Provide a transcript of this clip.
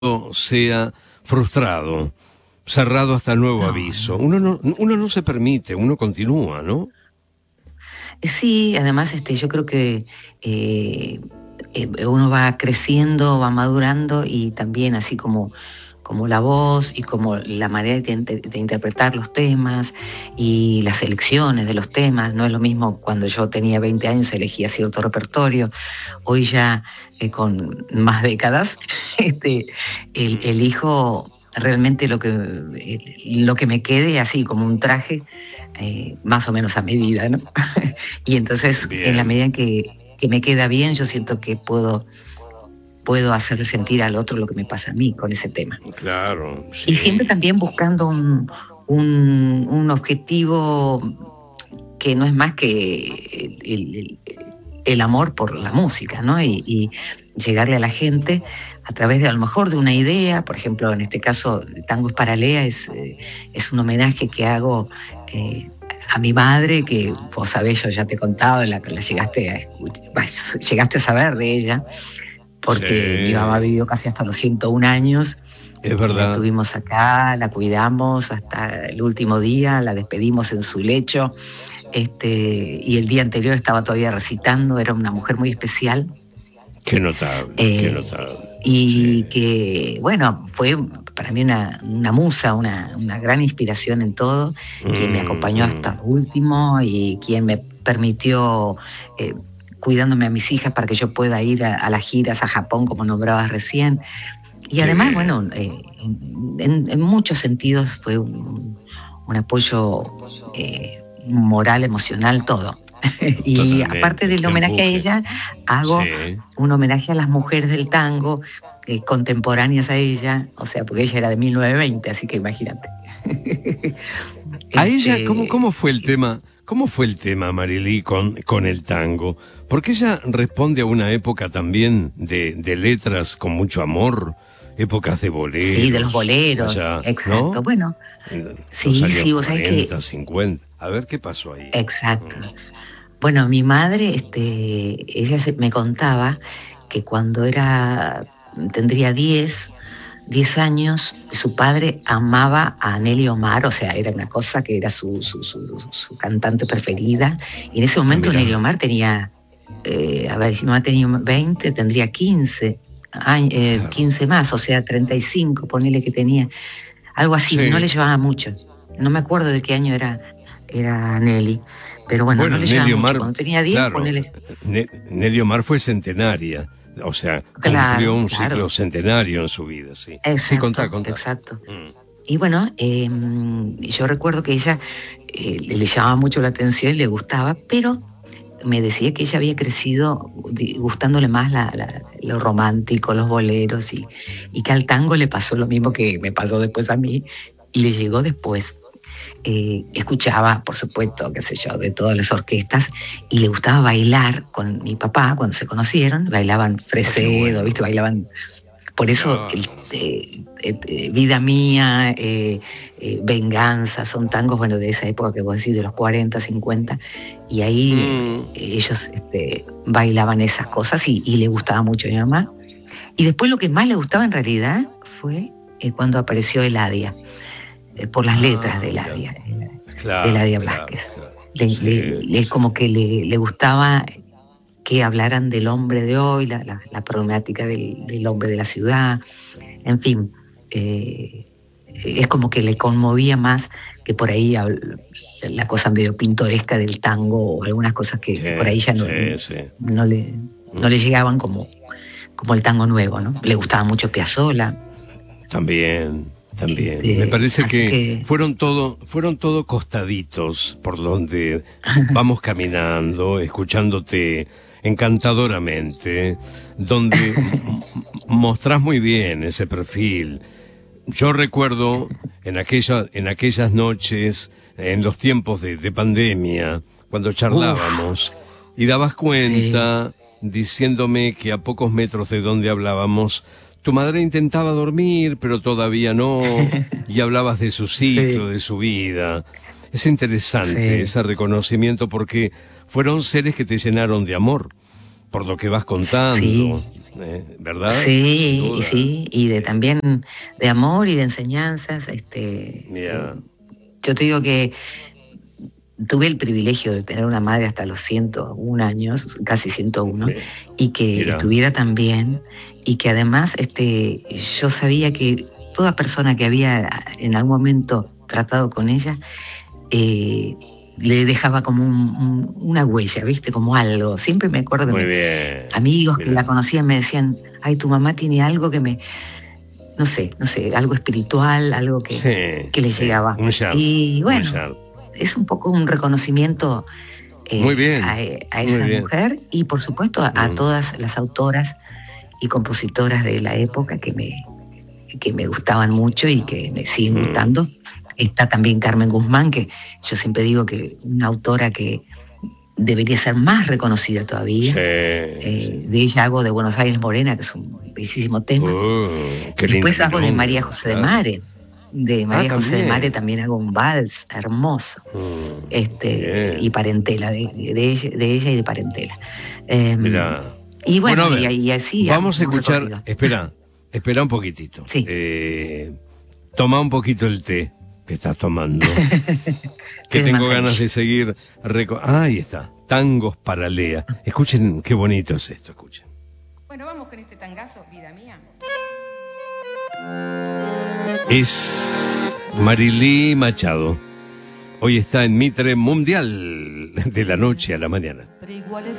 sea frustrado, cerrado hasta nuevo aviso. Uno no se permite, uno continúa, ¿no? Sí, además yo creo que uno va creciendo, va madurando y también así como la voz y como la manera de interpretar los temas y las elecciones de los temas. No es lo mismo cuando yo tenía 20 años, elegía cierto repertorio. Hoy ya con más décadas elijo realmente lo que me quede así como un traje más o menos a medida, ¿no? Y entonces Bien. en la medida en que me queda bien, yo siento que puedo hacerle sentir al otro lo que me pasa a mí con ese tema. Claro, sí. Y siempre también buscando un objetivo que no es más que el amor por la música, ¿no? Y llegarle a la gente a través de, a lo mejor, de una idea. Por ejemplo, en este caso, Tango es para Lea es un homenaje que hago a mi madre, que vos sabés, yo ya te he contado, la llegaste a escuchar, llegaste a saber de ella, porque Sí. mi mamá vivió casi hasta los 101 años. Es verdad. La tuvimos acá, la cuidamos hasta el último día, la despedimos en su lecho, y el día anterior estaba todavía recitando. Era una mujer muy especial. Qué notable, qué notable. Y Sí. que, bueno, fue para mí una musa, una gran inspiración en todo, quien me acompañó hasta lo último y quien me permitió, cuidándome a mis hijas para que yo pueda ir a las giras a Japón, como nombrabas recién. Y Qué además, bien. bueno, en muchos sentidos fue un apoyo moral, emocional, todo. Y Totalmente, aparte del qué homenaje a empuje. ella, hago Sí. un homenaje a las mujeres del tango contemporáneas a ella, o sea, porque ella era de 1920, así que imagínate. A ella, ¿cómo fue el tema? ¿Cómo fue el tema, Marilí, con el tango? Porque ella responde a una época también de letras con mucho amor, épocas de boleros. Sí, de los boleros, allá, exacto. ¿no? Bueno, Los sí, años vos sabés 40, que... 50. A ver qué pasó ahí. Exacto. Bueno, mi madre, ella me contaba que cuando tendría 10 años, su padre amaba a Nelly Omar, o sea, era una cosa que era su cantante preferida. Y en ese momento Mirá. Nelly Omar tenía, a ver, si no tenía 20, tendría 15 años, Claro. 15 más, o sea, 35, ponele que tenía, algo así, Sí. no le llevaba mucho. No me acuerdo de qué año era Nelly. Pero bueno, no le llevaba Nelly mucho. Omar, Cuando tenía 10, claro, ponele... Nelly Omar fue centenaria, o sea, cumplió un ciclo centenario en su vida, sí. Exacto, Sí, contá. Exacto. Y bueno, yo recuerdo que ella le llamaba mucho la atención y le gustaba, pero me decía que ella había crecido gustándole más lo romántico, los boleros, y que al tango le pasó lo mismo que me pasó después a mí, y le llegó después. Escuchaba, por supuesto, qué sé yo, de todas las orquestas, y le gustaba bailar con mi papá cuando se conocieron. Bailaban Fresedo, bueno. ¿viste? Bailaban. Por eso, Vida Mía, Venganza, son tangos, bueno, de esa época que vos decís, de los 40, 50, y ahí ellos bailaban esas cosas y le gustaba mucho a mi mamá. Y después lo que más le gustaba en realidad fue cuando apareció Eladia. Por las letras de Eladia, Claro, de Eladia Blasquez. Le como que le gustaba que hablaran del hombre de hoy, la problemática del hombre de la ciudad, en fin, es como que le conmovía más que por ahí la cosa medio pintoresca del tango o algunas cosas que por ahí ya no le llegaban como el tango nuevo, ¿no? Le gustaba mucho Piazzolla. También. Me parece que fueron todo costaditos por donde vamos caminando, escuchándote encantadoramente, donde mostrás muy bien ese perfil. Yo recuerdo en aquellas noches, en los tiempos de pandemia, cuando charlábamos y dabas cuenta, diciéndome que a pocos metros de donde hablábamos, tu madre intentaba dormir, pero todavía no, y hablabas de su ciclo, de su vida. Es interesante ese reconocimiento porque fueron seres que te llenaron de amor, por lo que vas contando, sí. ¿Verdad? Sí, y de también de amor y de enseñanzas. Mira. Yo te digo que tuve el privilegio de tener una madre hasta los 101 años, casi 101, y que estuviera tan bien, y que además yo sabía que toda persona que había en algún momento tratado con ella, le dejaba como una huella, ¿viste? Como algo. Siempre me acuerdo que amigos que la conocían me decían, ay, tu mamá tiene algo que me... No sé, algo espiritual, algo que le llegaba. Y bueno, es un poco un reconocimiento a esa mujer, y por supuesto a todas las autoras y compositoras de la época que me gustaban mucho y que me siguen gustando. Está también Carmen Guzmán, que yo siempre digo que una autora que debería ser más reconocida todavía. De ella hago de Buenos Aires Morena, que es un bellísimo tema. Después hago de María José de Mare. De María José de Mare también hago un vals hermoso. Y Parentela, de ella y de Parentela. Y bueno, y así. Vamos a escuchar. Espera un poquitito. Sí. Toma un poquito el té que estás tomando. Que tengo ganas de seguir. Ahí está. Tangos para Lea. Escuchen qué bonito es esto, escuchen. Bueno, vamos con este tangazo, vida mía. Es Marilí Machado. Hoy está en Mitre Mundial, de la noche a la mañana.